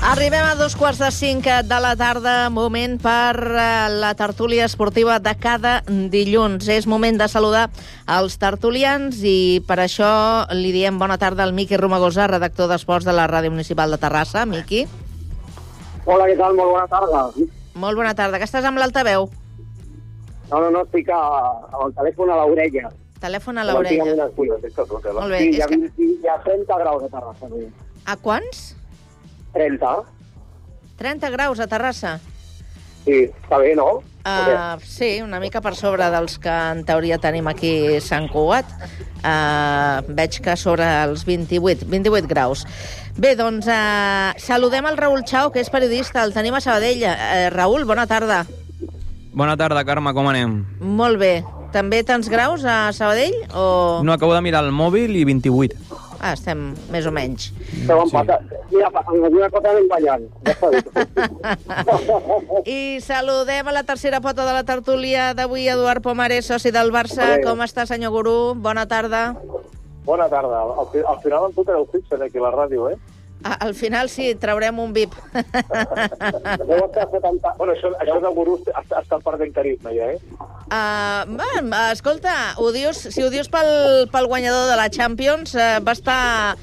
Arribem a 4:45 de la tarda, moment per la tertúlia esportiva de cada dilluns. És moment de saludar els tertulians i per això li diem bona tarda al Miqui Romagosa, redactor d'Esports de la Ràdio Municipal de Terrassa. Miqui. Hola, què tal? Molt bona tarda. Molt bona tarda. Que estàs amb l'altaveu? No, estic amb el telèfon a l'orella. Telèfon a l'orella. Molt bé. Sí, hi ha 30 graus a Terrassa. A quants? 30. 30 graus a Terrassa? Sí, està bé, no? Sí, una mica per sobre dels que en teoria tenim aquí a Sant Cugat. Veig que sobre els 28 graus. Bé, doncs saludem el Raül Chao, que és periodista. El tenim a Sabadell. Raül, bona tarda. Bona tarda, Carme, com anem? Molt bé. També tants graus a Sabadell? O... No, acabo de mirar el mòbil i 28. Estem més o menys. Esteu empatat. Mira, amb alguna cosa anem ballant. Ja està dit. I saludem a la tercera pota de la tertúlia d'avui, Eduard Pomares, soci del Barça. Com està, senyor Gurú? Bona tarda. Bona tarda. Al final em tocareu fixen aquí a la ràdio, eh? Al final sí, traurem un VIP. Deu estar 70... Bueno, això de Gurú està perdent carisma, ja, eh? Escolta, si ho dius pel guanyador de la Champions, va estar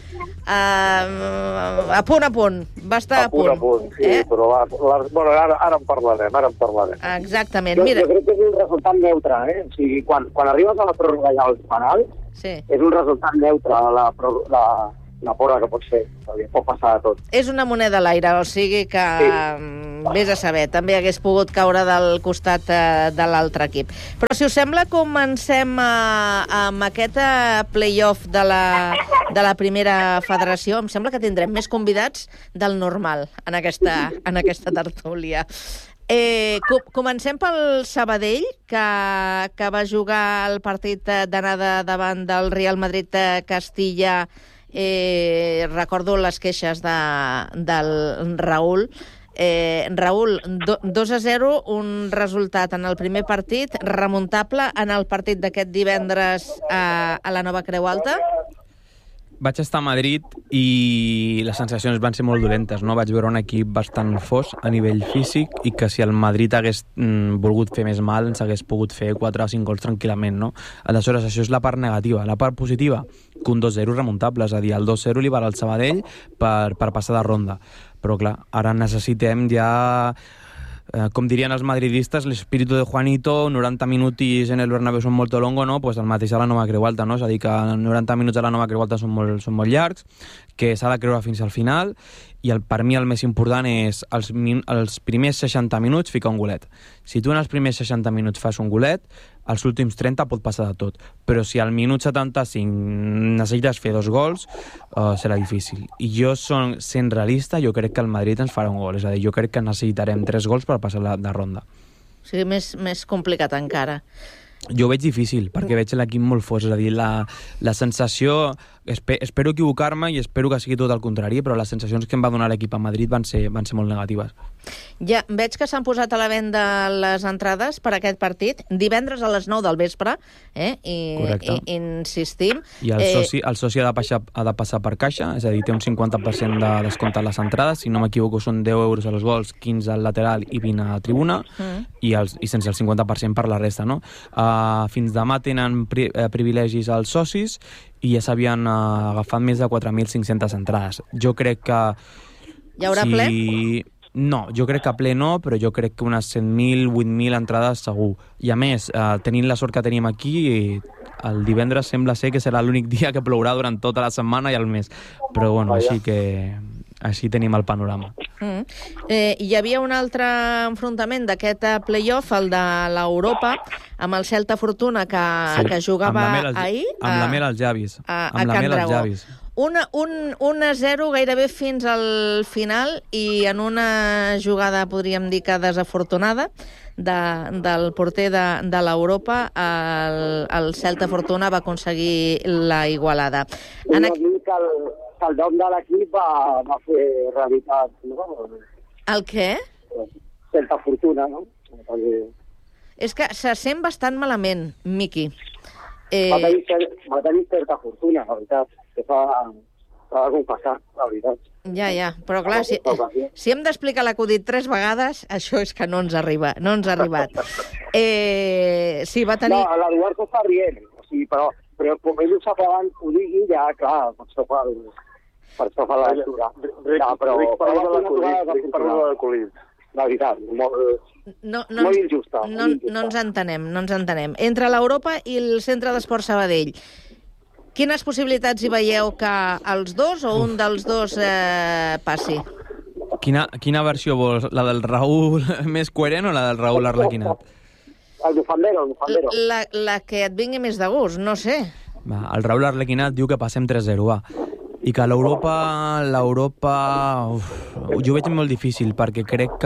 a punt. Va estar a punt. A punt, sí, però bueno, ara en parlarem. Exactament, Jo mira. crec que és un resultat neutre, eh? O sigui, quan arribes a la pròrroga ja als penals, Sí. és un resultat neutre la porra que pot ser. Pot passar de tot. És una moneda a l'aire, o sigui que vés a saber, també hagués pogut caure del costat de l'altre equip. Però si us sembla, comencem amb aquest play-off de la primera federació. Em sembla que tindrem més convidats del normal en aquesta tertúlia. Comencem pel Sabadell, que va jugar el partit d'anada davant del Real Madrid Castilla. Recordo les queixes del Raül. Raül, 2-0, un resultat en el primer partit, remuntable en el partit d'aquest divendres a la Nova Creu Alta? Vaig estar a Madrid i les sensacions van ser molt dolentes, no? Vaig veure un equip bastant fos a nivell físic i que si el Madrid hagués volgut fer més mal ens hagués pogut fer 4 o 5 gols tranquil·lament, no? Aleshores, això és la part negativa. La part positiva, que un 2-0 remuntable, és a dir, el 2-0 li val al Sabadell per passar de ronda. Però clar, ara necessitem ja... com dirien els madridistes, l'espíritu de Juanito, 90 minuts en el Bernabéu són molt longo, no? Pues el mateix a la Nova Creu Alta, no? És a dir, que 90 minuts a la Nova Creu Alta són molt llargs, que s'ha de creure fins al final, i per mi el més important és els primers 60 minuts ficar un golet. Si tu en els primers 60 minuts fas un golet, als últims 30 pot passar de tot. Però si al minut 75 necessites fer 2 gols, serà difícil. I jo, sent realista, jo crec que el Madrid ens farà un gol. És a dir, jo crec que necessitarem 3 gols per passar de ronda. O sigui, més complicat encara. Jo ho veig difícil, perquè veig l'equip molt fos. És a dir, la sensació... Espero equivocar-me i espero que sigui tot el contrari, però les sensacions que em va donar l'equip a Madrid van ser molt negatives. Ja, veig que s'han posat a la venda les entrades per aquest partit, divendres a les 9 del vespre, Correcte. Insistim. I el soci ha de passar per caixa, és a dir, té un 50% de descompte a les entrades, si no m'equivoco són 10 euros a los gols, 15 al lateral i 20 a tribuna, i sense el 50% per la resta, no? Fins demà tenen privilegis als socis i ja s'havien agafat més de 4.500 entrades. Jo crec que... Hi haurà ple? No, jo crec que ple no, però jo crec que unes 7.000, 8.000 entrades segur. I a més, tenint la sort que tenim aquí, el divendres sembla ser que serà l'únic dia que plourà durant tota la setmana i el mes. Però bueno, així tenim el panorama. Hi havia un altre enfrontament d'aquest play-off, el de l'Europa, amb el Celta Fortuna, que jugava ahir amb la mel als llavis. A Can Dragó. 1-0 gairebé fins al final, i en una jugada, podríem dir que desafortunada, del porter de l'Europa, el Celta Fortuna va aconseguir la igualada. El nom de l'equip va fer realitat, no? El què? Celta Fortuna, no? És que se sent bastant malament, Miqui. Va tenir certa fortuna, la veritat. Que s'ha de confessar, la veritat. Ja, però clar, si hem d'explicar l'acudit 3 vegades, això és que no ens arriba, no ens ha arribat. Sí, va tenir... No, l'Eduard s'està rient, o sigui, però com ell ho sap abans que ho digui, ja, clar, per això fa la lectura. Però parla de l'acudit. La veritat, molt injusta. No ens entenem. Entre l'Europa i el Centre d'Esport Sabadell, quines possibilitats hi veieu que els dos o un dels dos passi? Quina versió vols? La del Raúl més coherent o la del Raúl Arlequinat? El bufandero. La que et vingui més de gust, no sé. Va, el Raúl Arlequinat diu que passem 3-0, va. I que l'Europa... Jo ho veig molt difícil, perquè crec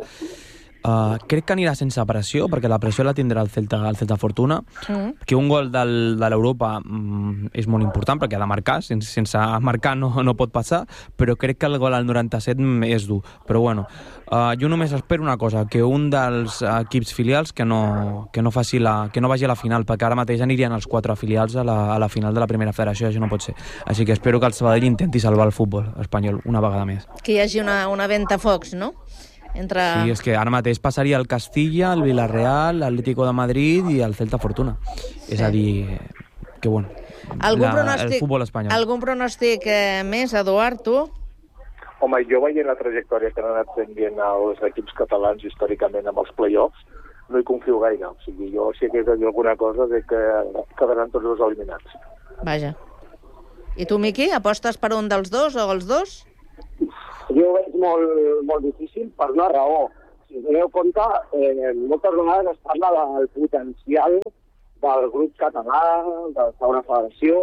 que anirà sense pressió, perquè la pressió la tindrà el Celta Fortuna, que un gol de l'Europa és molt important, perquè ha de marcar, sense marcar no pot passar, però crec que el gol al 97 és dur. Però bueno, jo només espero una cosa, que un dels equips filials que no vagi a la final, perquè ara mateix anirien els 4 filials a la final de la primera federació, això no pot ser. Així que espero que el Sabadell intenti salvar el futbol espanyol una vegada més. Que hi hagi una ventafocs, no? Sí, és que ara mateix passaria el Castilla, el Villarreal, l'Atlético de Madrid i el Celta Fortuna. Sí. És a dir, que bueno, el futbol espanyol. Algun pronòstic més, Eduard, tu? Home, jo veient la trajectòria que han anat tenint els equips catalans històricament amb els play-offs, no hi confio gaire. O sigui, jo si hagués de dir alguna cosa de que quedaran tots els eliminats. Vaja. I tu, Miqui, apostes per un dels dos o els dos? Jo ho veig molt difícil per una raó. Si us doneu compte, moltes vegades es parla del potencial del grup català, de la segona federació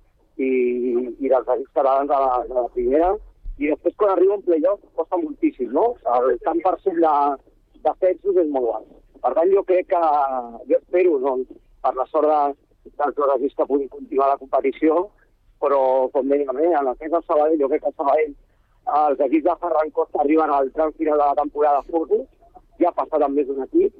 i dels equips catalans de la primera, i després quan arriba un play-off costa moltíssim, no? El tant per cent de fets és molt alt. Per tant, jo espero, doncs, per la sort dels dos equips que puguin continuar la competició, però, com dèiem, en el cas del Sabadell, jo crec que el Sabadell, els equips de Ferran Costa arriben al tram final de la temporada fortes, ja ha passat amb més d'un equip,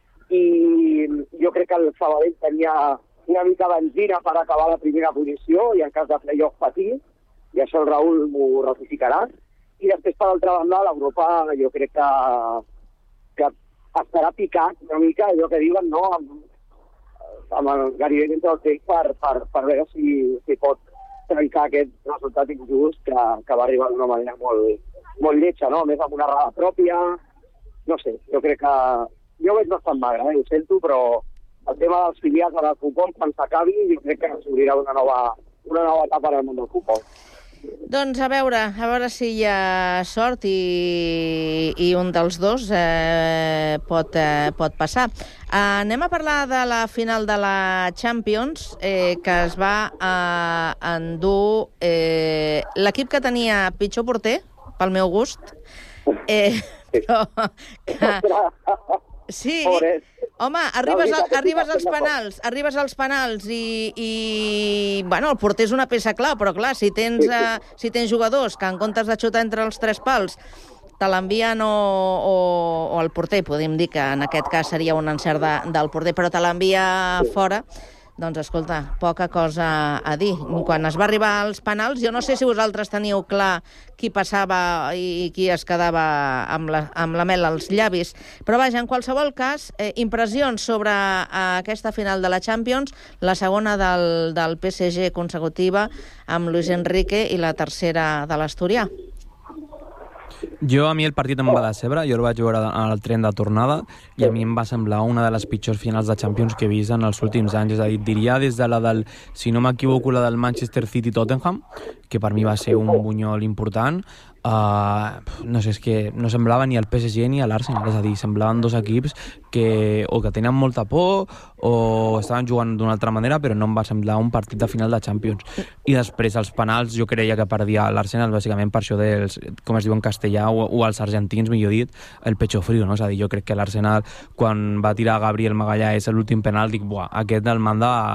i jo crec que el Sabadell tenia una mica d'enzina per acabar la primera posició i en cas de play-off patir, i això el Raúl m'ho ratificarà. I després, per l'altra banda, l'Europa jo crec que estarà picat una mica allò que diuen, no?, amb el Garibell entre els ells per veure si pot trencar aquest resultat injust que va arribar d'una manera molt lletja, no? A més, amb una errada pròpia, no sé, jo crec que... Jo veig bastant magre, ho sento, però el tema dels filials del futbol, quan s'acabi, jo crec que s'obrirà una nova etapa en el món del futbol. Doncs a veure si hi ha sort i un dels dos pot passar. Anem a parlar de la final de la Champions, que es va endur l'equip que tenia pitjor porter, pel meu gust, però sí, home, arribes als penals i bueno, el porter és una peça clau, però clar, si tens jugadors que en comptes de xutar entre els 3 pals te l'envien o el porter, podem dir que en aquest cas seria un encert del porter, però te l'envia fora, doncs escolta, poca cosa a dir. Quan es va arribar als penals, jo no sé si vosaltres teníeu clar qui passava i qui es quedava amb la mel als llavis, però vaja, en qualsevol cas, impressions sobre aquesta final de la Champions, la segona del PSG consecutiva amb Luis Enrique i la tercera de l'Asturià. A mi el partit em va decebre, jo el vaig veure al tren de tornada i a mi em va semblar una de les pitjors finals de Champions que he vist en els últims anys, és a dir, diria des de la del, si no m'equivoco, la del Manchester City-Tottenham, que per mi va ser un bunyol important. No sé, és que no semblava ni el PSG ni l'Arsenal, és a dir, semblaven dos equips que o que tenen molta por o estaven jugant d'una altra manera, però no em va semblar un partit de final de Champions. I després els penals jo creia que perdia l'Arsenal bàsicament per això dels, com es diu en castellà, o els argentins, millor dit, el pecho frío, no? És a dir, jo crec que l'Arsenal, quan va tirar Gabriel Magallanes l'últim penal, dic, buah, aquest el manda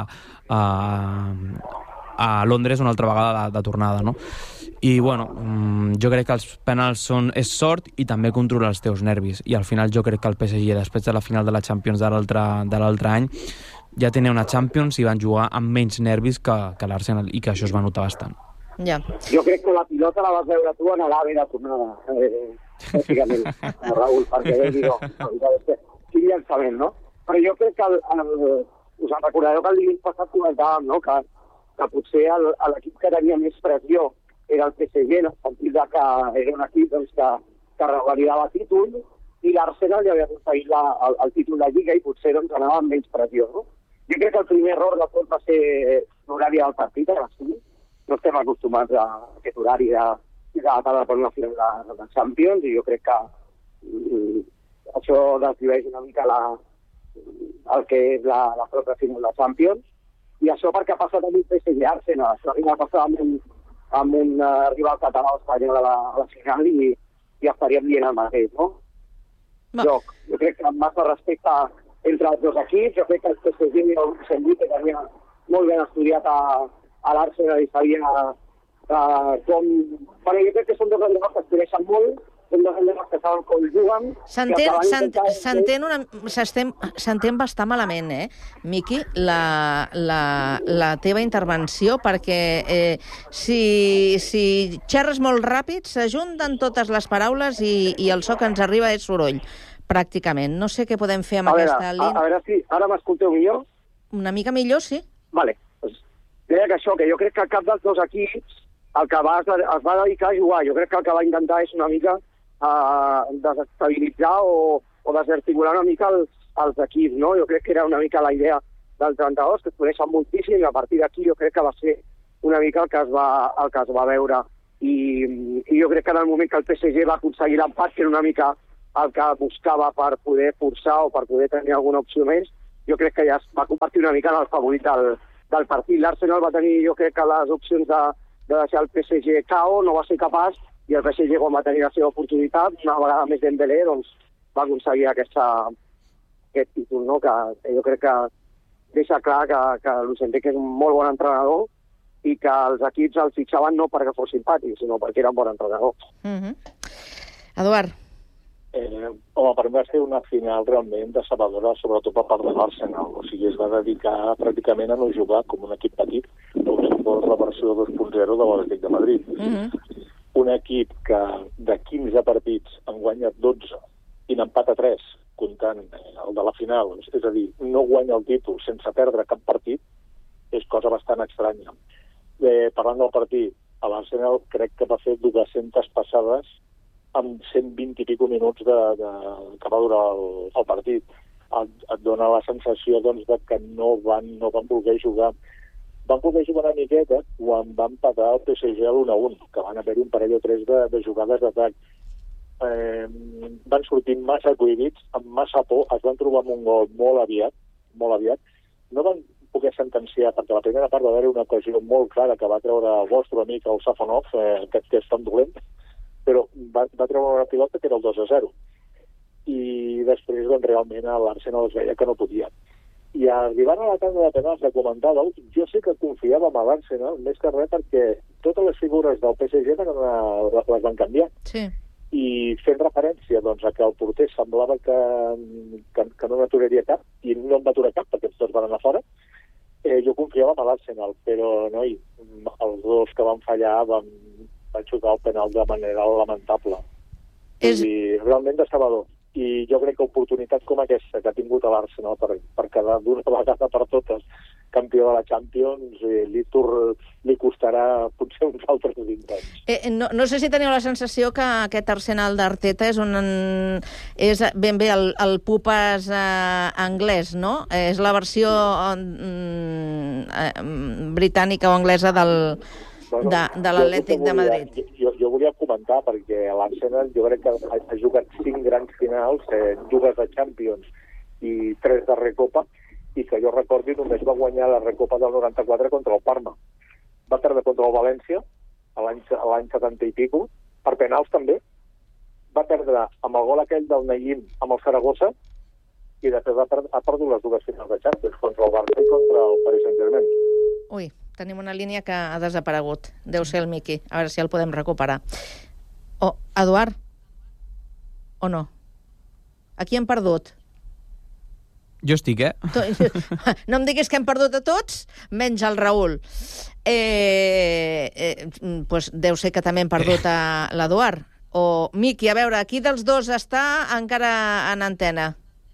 a Londres una altra vegada de tornada, no? I, bueno, jo crec que els penals és sort i també controlar els teus nervis. I al final jo crec que el PSG, després de la final de la Champions de l'altre any, ja tenia una Champions i van jugar amb menys nervis que l'Arsenal, i que això es va notar bastant. Ja. Jo crec que la pilota la vas veure tu en l'AVE de tornada, pràcticament, Raül, perquè bé, digo, quin llançament, no? Però jo crec que us en recordareu que el dilluns passat comentàvem, no?, que potser l'equip que tenia més pressió era el PSG, en el sentit que era un equip doncs, que revalidava títol, i l'Arsenal ja havia aconseguit el títol de Lliga i potser doncs, anava amb menys pressió, no? Jo crec que el primer error de tot va ser l'horari del partit, a les 5. No estem acostumats a aquest horari de la tarda per una final de Champions, i jo crec que això descriveix una mica el que és la pròpia final de Champions, i això perquè ha passat amb un PSG Arsenal, això arriba a passar amb un rival català o espanyol a la final i estaríem dient el mateix, no? Jo crec que amb massa respecte entre els dos equips, jo crec que el PSG i el Luxemburg tenia molt ben estudiat a l'Arsenal i sabia com... Bueno, jo crec que són dos entrenadors que es coneixen molt, són dos entrenadors que saben com juguen... S'entén bastant malament, Miqui, la teva intervenció, perquè si xerres molt ràpid, s'ajunten totes les paraules i el so que ens arriba és soroll, pràcticament. No sé què podem fer amb aquesta línia. A veure si ara m'escolteu millor. Una mica millor, sí. Vale. Deia que jo crec que cap dels dos equips el que es va dedicar a jugar. Jo crec que el que va intentar és una mica desestabilitzar o desarticular una mica els equips, no? Jo crec que era una mica la idea dels entrenadors, que es coneixen moltíssim, i a partir d'aquí jo crec que va ser una mica el que es va veure. I jo crec que en el moment que el PSG va aconseguir l'empat, que era una mica el que buscava per poder forçar o per poder tenir alguna opció més, jo crec que ja es va convertir una mica en el favorit del partit. L'Arsenal va tenir, jo crec que les opcions de deixar el PSG KO, no va ser capaç, i el PSG, quan va tenir la seva oportunitat, una vegada més Dembélé, doncs va aconseguir aquest títol, no? Que jo crec que deixa clar que Luxemburg és un molt bon entrenador i que els equips els fitxaven no perquè fos simpàtic, sinó perquè era un bon entrenador. Eduard. Home, per mi va ser una final realment decebedora, sobretot per part de l'Arsenal. O sigui, es va dedicar pràcticament a no jugar com un equip petit, com si fos la versió 2.0 de l'Atlètic de Madrid. Un equip que de 15 partits han guanyat 12 i n'empata 3, comptant el de la final. És a dir, no guanya el títol sense perdre cap partit, és cosa bastant estranya. Parlant del partit, l'Arsenal crec que va fer 200 passades amb 120 i pico minuts que va durar el partit. Et dona la sensació doncs, de que no van voler jugar. Van voler jugar una miqueta quan van empatar el PSG a l'1-1, que van haver un parell o tres de jugades d'atac. Van sortir massa cohibits, amb massa por, es van trobar amb un gol molt aviat. No van poder sentenciar, perquè la primera part va haver una ocasió molt clara que va treure el vostre amic, el Safonov, que és tan dolent, però va treure una pilota que era el 2-0. I després, doncs, realment, l'Arsenal es veia que no podia. I arribant a la tanda de penals que comentàveu, jo sé que confiàvem a l'Arsenal, més que res perquè totes les figures del PSG les van canviar. Sí. I fent referència doncs, a que el porter semblava que no n'aturaria cap, i no en va aturar cap perquè tots van anar fora, jo confiava en l'Arsenal, però noi, els dos que van fallar van xutar el penal de manera lamentable. Realment decebedor. I jo crec que oportunitats com aquesta que ha tingut l'Arsenal per quedar d'una vegada per totes campió de la Champions li costarà potser uns altres 20 anys. No sé si teniu la sensació que aquest Arsenal d'Arteta és ben bé el Pupas anglès, no? És la versió britànica o anglesa de l'Atlètic de Madrid. Jo volia comentar, perquè l'Arsenal jo crec que ha jugat 5 grans finals, 2 de Champions i 3 de Recopa, i que jo recordi només va guanyar la Recopa del 94 contra el Parma. Va perdre contra el València l'any 70 i pico, per penals també. Va perdre amb el gol aquell del Naïm amb el Saragossa, i després ha perdut les 2 finals de Champions, contra el Barça i contra el Paris Saint-Germain. Ui, tenim una línia que ha desaparegut. Deu ser el Miqui. A veure si el podem recuperar. Eduard? O no? A qui hem perdut? Jo estic, No em diguis que hem perdut a tots, menys el Raül. Pues deu ser que també hem perdut a l'Eduard. O, Miqui, a veure, qui dels dos està encara en antena?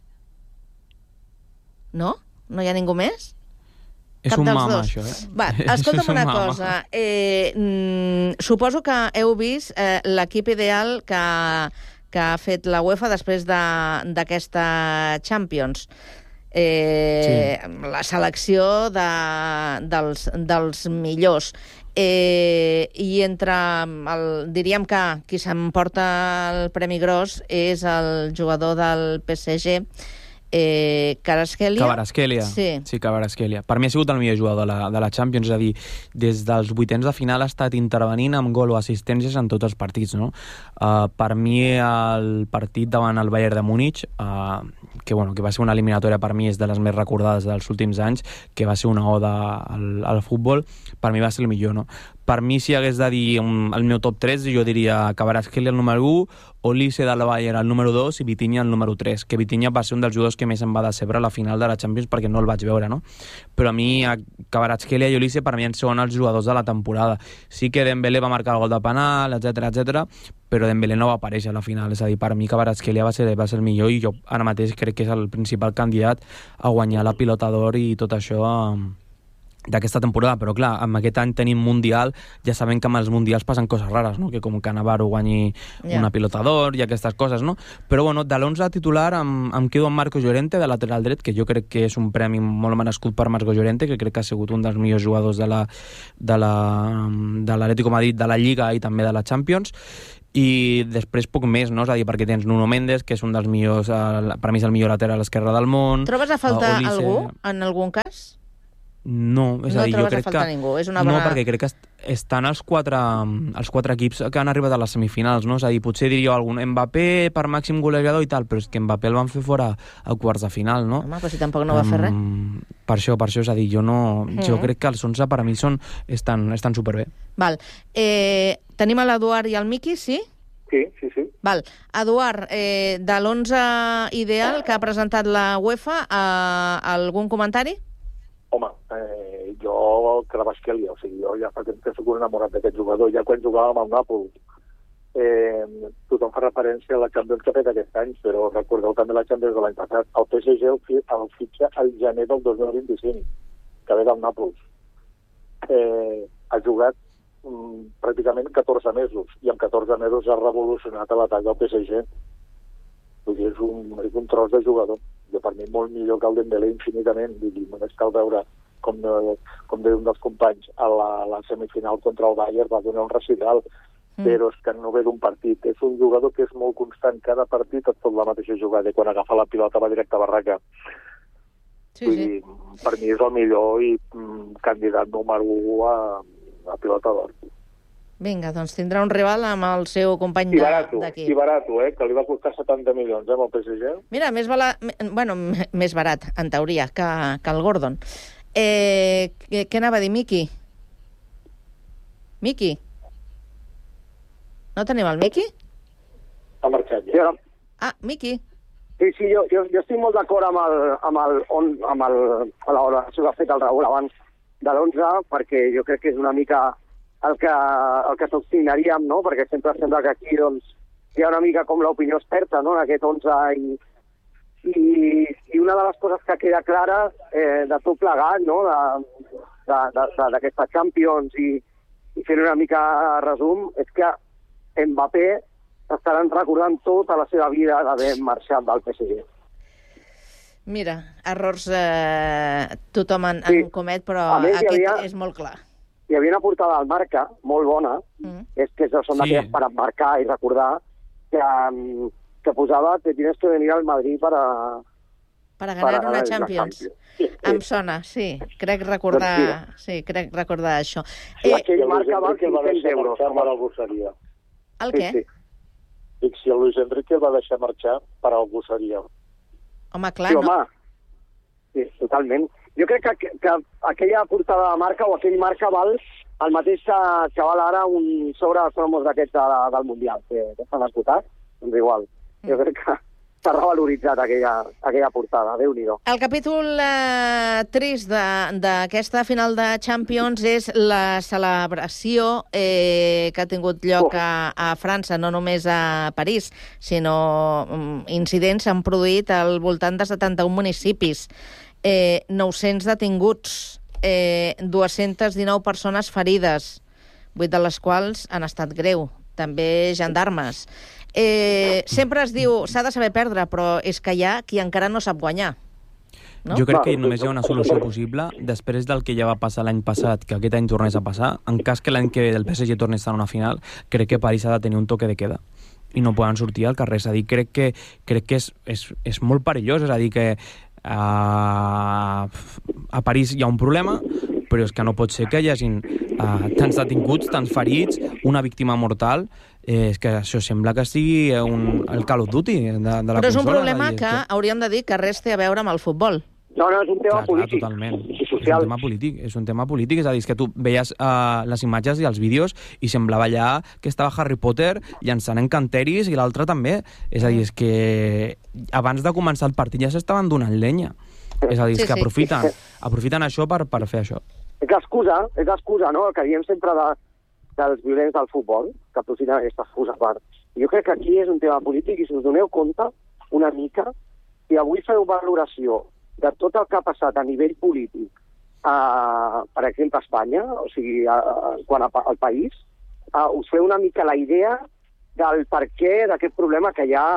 No? No hi ha ningú més? És un mama, això, Va, escolta'm una cosa. Suposo que heu vist l'equip ideal que ha fet la UEFA després d'aquesta Champions. La selecció dels millors. I entre diríem que qui s'emporta el premi gros és el jugador del PSG, Kvaratskhelia. Sí, Kvaratskhelia. Per mi ha sigut el millor jugador de la Champions, és a dir, des dels vuitens de final ha estat intervenint amb gol o assistències en tots els partits, no? Per mi el partit davant el Bayern de Múnich, que va ser una eliminatòria, per mi és de les més recordades dels últims anys, que va ser una oda al futbol, per mi va ser el millor, no? Per mi, si hagués de dir el meu top 3, jo diria Kvaratskhelia el número 1, Olise del Bayern el número 2 i Vitinha el número 3, que Vitinha va ser un dels jugadors que més em va decebre a la final de la Champions perquè no el vaig veure, no? Però a mi, Kvaratskhelia i Olise, per mi són els jugadors de la temporada. Sí que Dembélé va marcar el gol de penal, etc, però Dembélé no va aparèixer a la final, és a dir, per mi Kvaratskhelia va ser el millor i jo ara mateix crec que és el principal candidat a guanyar la Pilota d'Or i tot això d'aquesta temporada, però clar, amb aquest any tenim Mundial, ja sabem que amb els Mundials passen coses rares, no? Que com que Navarro guanyi una Pilota d'Or i aquestes coses, no? Però bueno, de l'11 titular em quedo amb Marco Llorente, de lateral dret, que jo crec que és un premi molt merescut per Marco Llorente, que crec que ha sigut un dels millors jugadors de l'Atlético Madrid, de la Lliga i també de la Champions, i després poc més, no? És a dir, perquè tens Nuno Méndez, que és un dels millors, per mi és el millor lateral esquerre del món. Trobes a faltar algú, en algun cas? No, és a dir, jo crec que ningú. És una no, perquè crec que estan els quatre equips que han arribat a les semifinals, no? És a dir, potser diria algun Mbappé per màxim golejador i tal, però és que Mbappé el van fer fora a quarts de final, no? Home, però si tampoc no va fer res. Per això, és a dir, jo crec que els 11 per a mi estan superbé. Val. Tenim l'Eduard i el Miqui, sí? Sí. Val. Eduard, de l'11 ideal que ha presentat la UEFA, algun comentari? Home, jo Kvaratskhelia, o sigui, jo ja fa temps que soc enamorat d'aquest jugador, ja quan jugàvem al Nàpols. Tothom fa referència a la Champions que ha fet aquest any, però recordeu també la Champions de l'any passat. El PSG el fitxa al gener del 2025, que ve del Nàpols. Ha jugat pràcticament 14 mesos, i en 14 mesos ha revolucionat l'atac del PSG. Vull dir, és un tros de jugador. Jo, per mi, molt millor que el Dembélé infinitament. Vull dir, només cal veure, com deia un dels companys, a la semifinal contra el Bayern va donar un recital, però és que no ve d'un partit. És un jugador que és molt constant. Cada partit et fot la mateixa jugada, i quan agafa la pilota va directe a barraca. Vull dir, per mi és el millor i candidat número 1 a Pilota d'Or. Vinga, doncs tindrà un rival amb el seu company d'aquí. I barato, que li va costar 70 milions, amb el PSG. Mira, més barat, en teoria, que el Gordon. Què anava a dir, Miqui? Miqui? No tenim el Miqui? Ha marxat ja. Miqui. Sí, jo estic molt d'acord amb la valoració que ha fet el Raül abans de l'11, perquè jo crec que és una mica el que s'obstinaríem, no? Perquè sempre sembla que aquí hi ha una mica com l'opinió experta, no?, en aquest 11, i una de les coses que queda clara de tot plegat, no?, d'aquesta Champions, i fent una mica resum, és que Mbappé estaran recordant tota la seva vida d'haver marxat del PSG. Mira, errors tothom en comet, però aquest és molt clar. Hi havia una portada al Marca, molt bona, és que són d'aquelles per emmarcar i recordar, que posava "Te tienes que venir al Madrid para ganar una Champions". Em sona, sí. Crec recordar això. Aquell Marca val 500 euros. El què? Dic, si el Luis Enrique el va deixar marxar, per algú seria. Home, clar, sí, home. Sí, totalment. Jo crec que aquella portada de Marca o aquell Marca val el mateix que val ara un sobre de cromos d'aquests del Mundial, que estan esgotats, doncs igual. Jo crec s'ha revaloritzat aquella portada, Déu-n'hi-do. El capítol trist d'aquesta final de Champions és la celebració que ha tingut lloc a França, no només a París, sinó incidents s'han produït al voltant de 71 municipis, 900 detinguts, 219 persones ferides, 8 de les quals han estat greu, també gendarmes. Sempre es diu, s'ha de saber perdre, però és que hi ha qui encara no sap guanyar. No? Jo crec que només hi ha una solució possible després del que ja va passar l'any passat, que aquest any tornés a passar. En cas que l'any que ve el PSG torni a estar en una final, crec que París ha de tenir un toque de queda i no poden sortir al carrer. És a dir, crec que és molt perillós. És a dir, que a París hi ha un problema, però és que no pot ser que hi hagin tants detinguts, tants ferits, una víctima mortal. És que això sembla que sigui el Call of Duty de la consola. Però és un problema que hauríem de dir que res té a veure amb el futbol. No, és un tema polític. Totalment. I social. És un tema polític, és a dir, és que tu veies les imatges i els vídeos i semblava allà que estava Harry Potter llançant encanteris i l'altre també. És a dir, és que abans de començar el partit ja s'estaven donant llenya. És a dir, és que aprofiten això per fer això. És l'excusa, no?, el que diem sempre dels violents del futbol, que aprofiten aquesta excusa per... Jo crec que aquí és un tema polític i si us doneu compte una mica, si avui feu valoració de tot el que ha passat a nivell polític, per exemple, a Espanya, o sigui, quan al país, us feu una mica la idea del perquè d'aquest problema que hi ha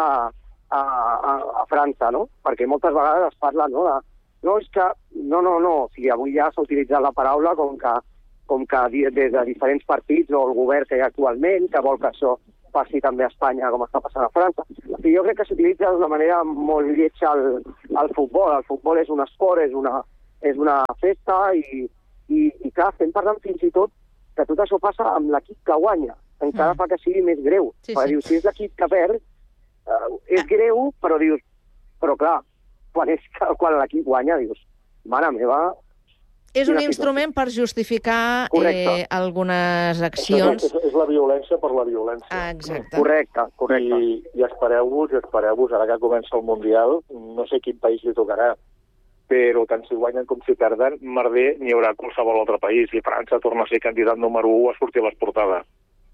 a França, no? Perquè moltes vegades es parla, no?, no, és que... No, o sigui, avui ja s'ha utilitzat la paraula com que des de diferents partits o el govern que hi ha actualment, que vol que això passi també a Espanya com està passant a França. O sigui, jo crec que s'utilitza d'una manera molt lletja el futbol. El futbol és un esport, és una festa i clar, estem parlant fins i tot que tot això passa amb l'equip que guanya. Encara fa que sigui més greu. Perquè dius, si és l'equip que perd, és greu, però dius... Però clar, quan l'equip guanya, dius, mare meva... És un instrument per justificar algunes accions. És la violència per la violència. Exacte. Correcte. I espereu-vos, ara que comença el Mundial, no sé quin país li tocarà, però tant si guanyen com si perden, merder n'hi haurà qualsevol altre país, i França torna a ser candidat número 1 a sortir a les portades.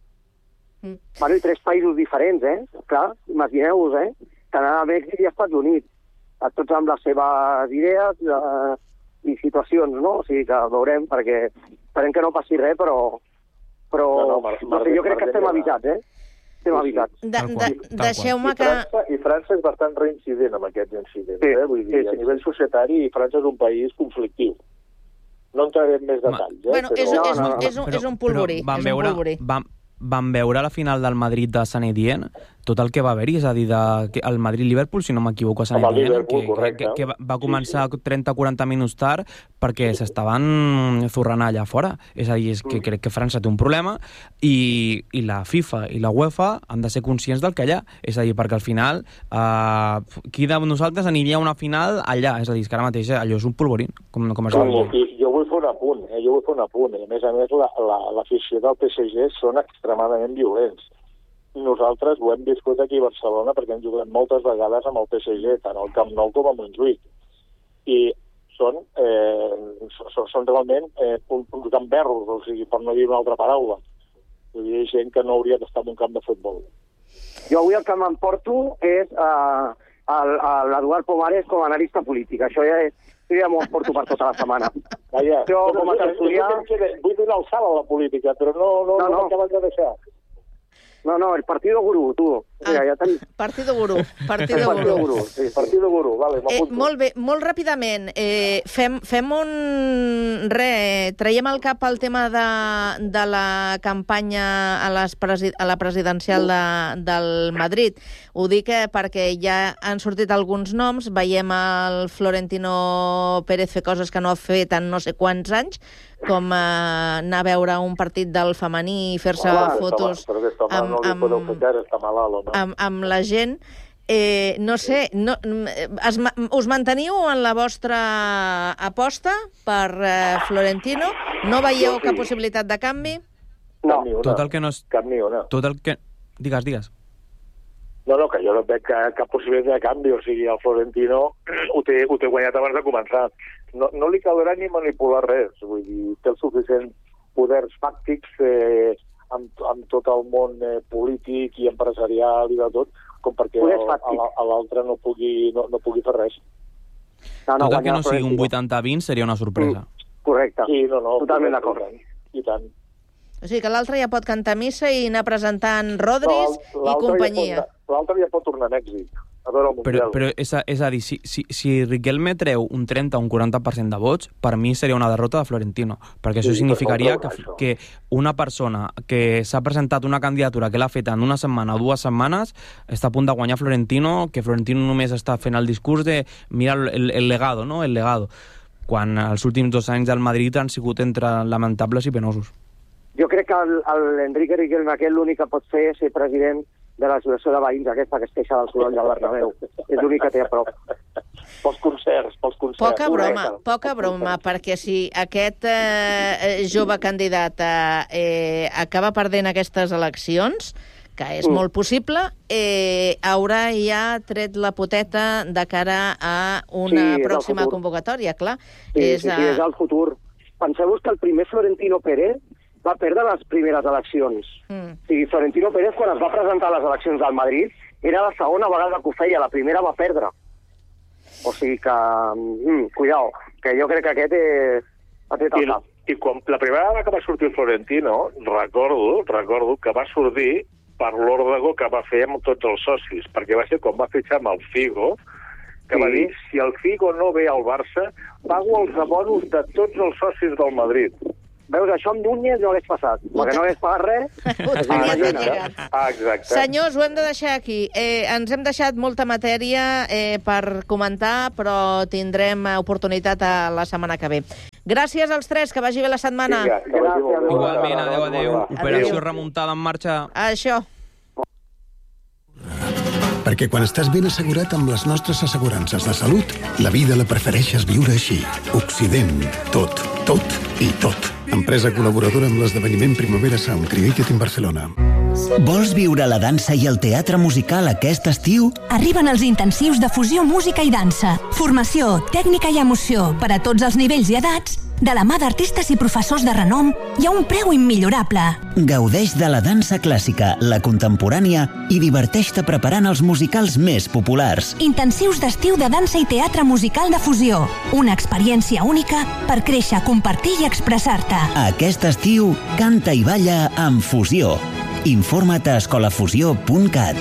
Bueno, i 3 països diferents, Clar, imagineu-vos, Canadà, Mèxic i Estats Units. Tots amb les seves idees i situacions, no? O sigui que veurem, perquè esperem que no passi res, però jo crec que estem avisats, Estem avisats. Deixeu-me que... I França és bastant reincident amb aquests incidents, Vull dir, a nivell societari, França és un país conflictiu. No entrarem més detalls, Bueno, és un polvorí. Vam veure a la final del Madrid de Sant Etienne tot el que va haver-hi, és a dir, el Madrid-Liverpool, si no m'equivoco, a Sant Etienne, que va començar 30-40 minuts tard perquè s'estaven zurrant allà fora. És a dir, és que crec que França té un problema i la FIFA i la UEFA han de ser conscients del que hi ha. És a dir, perquè al final qui de nosaltres aniria a una final allà? És a dir, que ara mateix allò és un polvorín, com es diu. Jo vull fer un apunt, I a més l'afició del PSG són extremadament violents. Nosaltres ho hem viscut aquí a Barcelona perquè hem jugat moltes vegades amb el PSG, tant al Camp Nou com a Montjuïc. I són realment uns gamberros, o sigui, per no dir una altra paraula. Vull dir, gent que no hauria d'estar en un camp de futbol. Jo avui el que m'emporto és l'Eduard Pomares com a analista polític. Això ja m'ho emporto per tota la setmana. Jo, com a tertulià... Vull donar el salt a la política, però no m'acaben de deixar. No, el partido gurú, tu. Partido gurú. Sí, partido gurú, vale, m'apunto. Molt bé, molt ràpidament, fem un... traiem al cap el tema de la campanya a la presidencial del Madrid. Ho dic perquè ja han sortit alguns noms, veiem el Florentino Pérez fer coses que no ha fet en no sé quants anys, com anar a veure un partit del femení i fer-se fotos amb la gent. No sé, us manteniu en la vostra aposta per Florentino? No veieu cap possibilitat de canvi? No. Tot el que no és... Cap ni una. Tot el que... Digues. No, que jo no veig cap possibilitat de canvi, o sigui, el Florentino ho té guanyat abans de començar. No li caldrà ni manipular res, vull dir, té els suficients poders fàctics amb tot el món polític i empresarial i de tot, com perquè l'altre no pugui fer res. Tot el que no sigui un 80-20 seria una sorpresa. Correcte. Sí, totalment d'acord. I tant. O sigui que l'altre ja pot cantar missa i anar presentant Rodris i companyia. L'altre ja pot tornar a Mèxic, a veure el Mundial. Però és a dir, si Riquelme treu un 30 o un 40% de vots, per mi seria una derrota de Florentino, perquè això significaria que una persona que s'ha presentat una candidatura que l'ha fet en una setmana o 2 setmanes està a punt de guanyar Florentino, que Florentino només està fent el discurs de mira el legado, no? El legado, quan els últims 2 anys del Madrid han sigut entre lamentables i penosos. Jo crec que l'Enrique Riquelme aquest l'únic que pot fer és ser president de l'associació de veïns aquesta que es queixa del soroll del Bernabéu. És l'únic que té a prop. Pels concerts. Poca broma, perquè si aquest jove candidat acaba perdent aquestes eleccions, que és molt possible, haurà ja tret la poteta de cara a una pròxima convocatòria, clar. Sí, és el futur. Penseu-vos que el primer Florentino Pérez va perdre les primeres eleccions. O sigui, Florentino Pérez, quan es va presentar a les eleccions del Madrid, era la segona vegada que ho feia, la primera va perdre. O sigui que, cuidao, que jo crec que aquest ha tret el cap. I quan la primera vegada que va sortir el Florentino, recordo que va sortir per l'òrdego que va fer amb tots els socis, perquè va ser quan va fitxar amb el Figo, que va dir, si el Figo no ve al Barça, pago els abonos de tots els socis del Madrid. Veus, això amb Núñez no hagués passat, perquè no hagués pagat res. Ho tenia tot lligat. Exacte. Senyors, ho hem de deixar aquí. Ens hem deixat molta matèria per comentar, però tindrem oportunitat a la setmana que ve. Gràcies als 3, que vagi bé la setmana. Igualment, adeu. Operació remuntada en marxa. Això. Perquè quan estàs ben assegurat amb les nostres assegurances de salut, la vida la prefereixes viure així. Occident. Tot i tot. Empresa col·laboradora amb l'esdeveniment Primavera Sound Created in Barcelona. Vols viure la dansa i el teatre musical aquest estiu? Arriben els intensius de fusió, música i dansa. Formació, tècnica i emoció per a tots els nivells i edats, de la mà d'artistes i professors de renom i a un preu immillorable. Gaudeix de la dansa clàssica, la contemporània i diverteix-te preparant els musicals més populars. Intensius d'estiu de dansa i teatre musical de fusió. Una experiència única per créixer, compartir i expressar-te. Aquest estiu, canta i balla amb Fusió. Informa't a escolafusió.cat.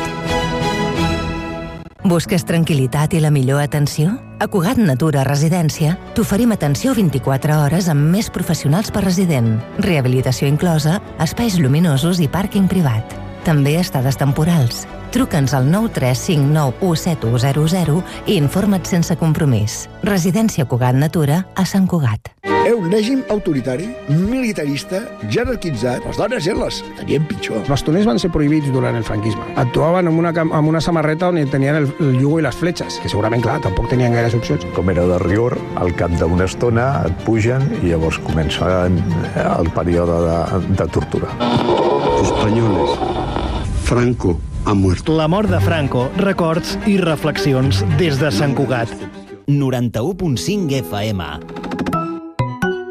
Busques tranquil·litat i la millor atenció? A Cugat Natura Residència t'oferim atenció 24 hores amb més professionals per resident, rehabilitació inclosa, espais lluminosos i pàrquing privat. També estades temporals. Truca'ns al 935917100 i informa't sense compromís. Residència Cugat Natura a Sant Cugat. Un règim autoritari, militarista, jerarquitzat. Les dones les tenien pitjor. Els bastoners van ser prohibits durant el franquisme. Actuaven amb una samarreta on tenien el llugó i les fletxes, que segurament, clar, tampoc tenien gaires opcions. Com era de rigor, al cap d'una estona et pugen i llavors comença el període de tortura. Espanyoles, Franco ha muerto. La mort de Franco, records i reflexions des de Sant Cugat. 91.5 FM.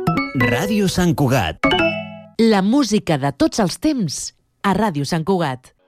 Ràdio Sant Cugat. La música de tots els temps a Ràdio Sant Cugat.